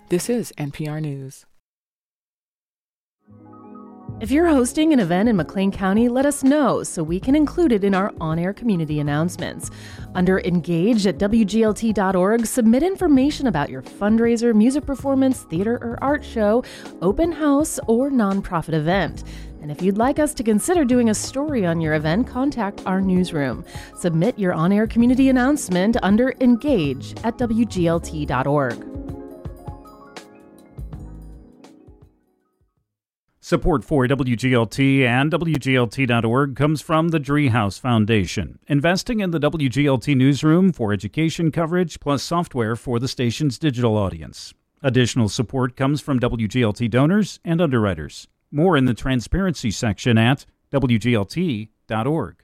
This is NPR News. If you're hosting an event in McLean County, let us know so we can include it in our on-air community announcements. Under Engage at WGLT.org, submit information about your fundraiser, music performance, theater or art show, open house, or nonprofit event. And if you'd like us to consider doing a story on your event, contact our newsroom. Submit your on-air community announcement under Engage at WGLT.org. Support for WGLT and WGLT.org comes from the Driehaus Foundation, investing in the WGLT newsroom for education coverage plus software for the station's digital audience. Additional support comes from WGLT donors and underwriters. More in the transparency section at WGLT.org.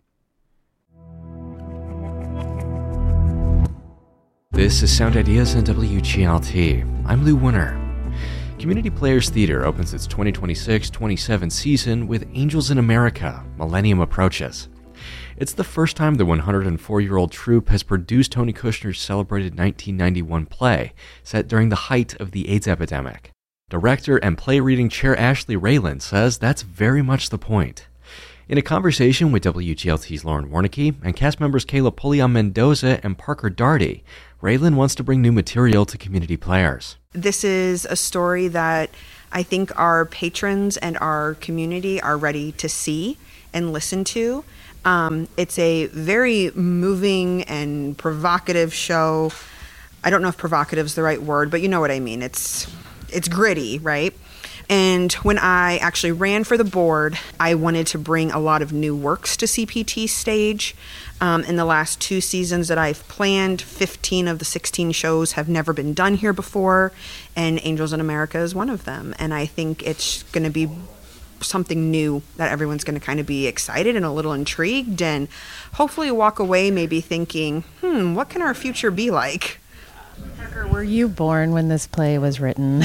This is Sound Ideas in WGLT. I'm Lou Winner. Community Players Theater opens its 2026-27 season with Angels in America, Millennium Approaches. It's the first time the 104-year-old troupe has produced Tony Kushner's celebrated 1991 play, set during the height of the AIDS epidemic. Director and play reading chair Ashley Rayland says that's very much the point. In a conversation with WGLT's Lauren Warnicki and cast members Kayla Pulliam-Mendoza and Parker Darty, Raylan wants to bring new material to community players. This is a story that I think our patrons and our community are ready to see and listen to. It's a very moving and provocative show. I don't know if provocative is the right word, but you know what I mean. It's gritty, right? And when I actually ran for the board, I wanted to bring a lot of new works to CPT stage. In the last 2 seasons that I've planned, 15 of the 16 shows have never been done here before, and Angels in America is one of them. And I think it's going to be something new that everyone's going to kind of be excited and a little intrigued, and hopefully walk away maybe thinking, what can our future be like? Parker, were you born when this play was written?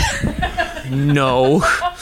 No,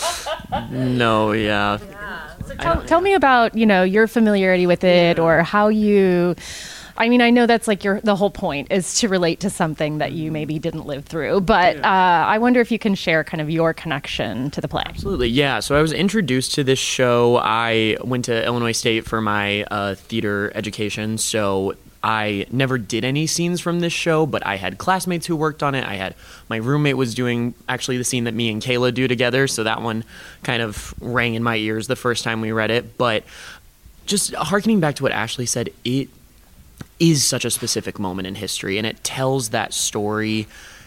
yeah. So tell me about, your familiarity with it, or how you, I know that's like the whole point is to relate to something that you maybe didn't live through, but I wonder if you can share kind of your connection to the play. Absolutely, yeah. So I was introduced to this show. I went to Illinois State for my theater education, so I never did any scenes from this show, but I had classmates who worked on it. My roommate was doing actually the scene that me and Kayla do together, so that one kind of rang in my ears the first time we read it. But just hearkening back to what Ashley said, it is such a specific moment in history, and it tells that story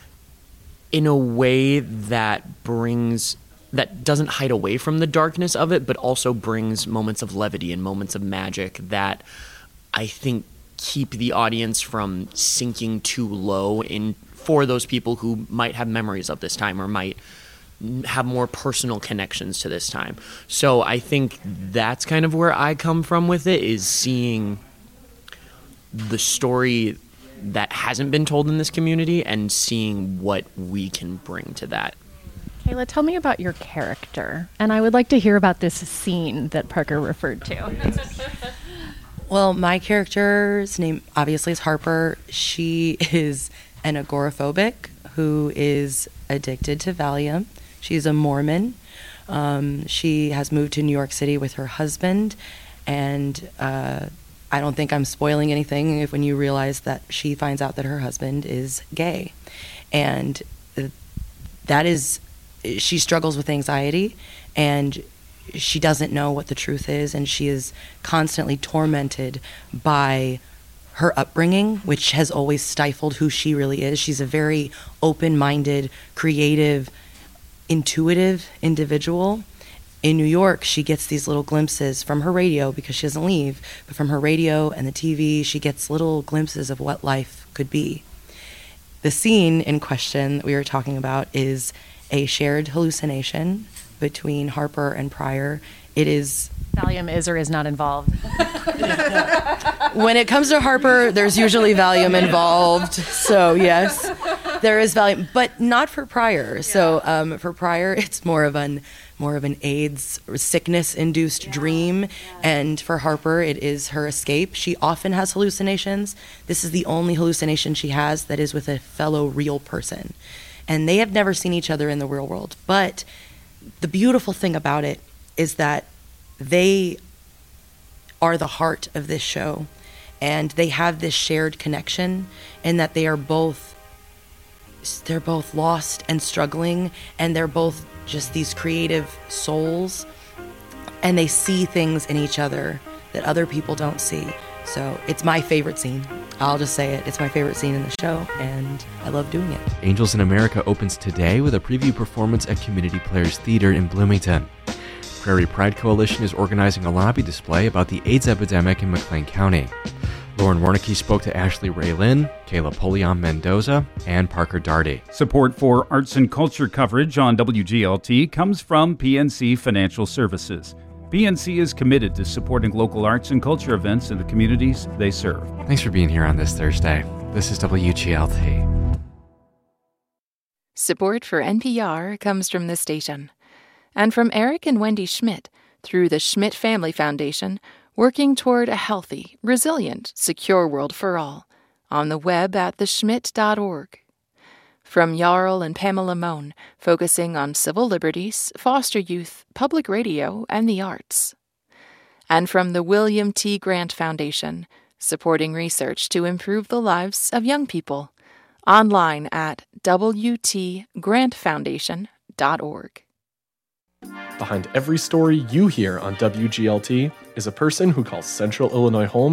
in a way that doesn't hide away from the darkness of it, but also brings moments of levity and moments of magic that I think keep the audience from sinking too low for those people who might have memories of this time or might have more personal connections to this time. So I think that's kind of where I come from with it, is seeing the story that hasn't been told in this community and seeing what we can bring to that. Kayla, tell me about your character. And I would like to hear about this scene that Parker referred to. Well, my character's name obviously is Harper. She is an agoraphobic who is addicted to Valium. She's a Mormon. She has moved to New York City with her husband, and I don't think I'm spoiling anything when you realize that she finds out that her husband is gay. And she struggles with anxiety, and she doesn't know what the truth is, and she is constantly tormented by her upbringing, which has always stifled who she really is. She's a very open-minded, creative, intuitive individual. In New York, she gets these little glimpses from her radio, because she doesn't leave, but from her radio and the TV, she gets little glimpses of what life could be. The scene in question that we were talking about is a shared hallucination between Harper and Pryor. It is... Valium is or is not involved. When it comes to Harper, there's usually Valium involved. So yes, there is Valium, but not for Pryor. So for Pryor, it's more of an AIDS or sickness-induced dream, and for Harper, it is her escape. She often has hallucinations. This is the only hallucination she has that is with a fellow real person. and they have never seen each other in the real world. But the beautiful thing about it is that they are the heart of this show, and they have this shared connection, and that they're both lost and struggling, and they're both just these creative souls, and they see things in each other that other people don't see. So it's my favorite scene. I'll just say it. It's my favorite scene in the show, and I love doing it. Angels in America opens today with a preview performance at Community Players Theater in Bloomington. Prairie Pride Coalition is organizing a lobby display about the AIDS epidemic in McLean County. Lauren Warnicki spoke to Ashley Ray Lynn, Kayla Polion Mendoza, and Parker Darty. Support for arts and culture coverage on WGLT comes from PNC Financial Services. PNC is committed to supporting local arts and culture events in the communities they serve. Thanks for being here on this Thursday. This is WGLT. Support for NPR comes from this station and from Eric and Wendy Schmidt through the Schmidt Family Foundation, working toward a healthy, resilient, secure world for all, on the web at theschmidt.org. From Jarl and Pamela Mohn, focusing on civil liberties, foster youth, public radio, and the arts. And from the William T. Grant Foundation, supporting research to improve the lives of young people. Online at wtgrantfoundation.org. Behind every story you hear on WGLT is a person who calls Central Illinois home